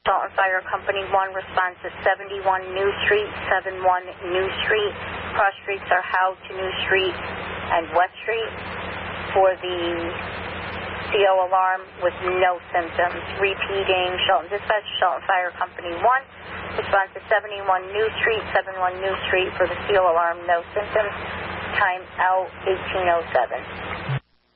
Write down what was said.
Salt and Fire Company 1 responds to 71 New Street, 71 New Street. Cross streets are Howe to New Street and West Street for the CO alarm with no symptoms. Repeating, Shelton Dispatch, Shelton Fire Company 1 responds to 71 New Street, 71 New Street for the CO alarm, no symptoms. Time out 1807.